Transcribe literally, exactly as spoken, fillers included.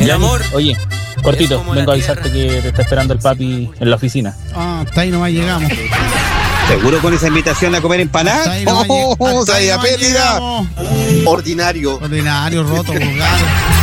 El amor. Oye, cortito, vengo a avisarte que te está esperando el papi en la oficina. Ah, hasta ahí nomás llegamos. ¿Seguro con esa invitación a comer empanadas? Hasta ahí nomás ¡Oh, lleg- hasta ahí sabía nomás pérdida! llegamos. Ordinario. Ordinario, roto, vulgar.